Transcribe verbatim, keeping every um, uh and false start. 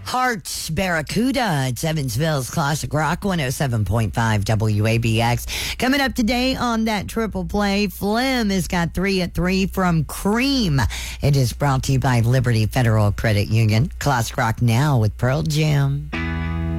Hearts Barracuda. It's Evansville's Classic Rock one oh seven point five W A B X. Coming up today on that triple play, Flim has got three at three from Cream. It is brought to you by Liberty Federal Credit Union. Classic Rock now with Pearl Jam.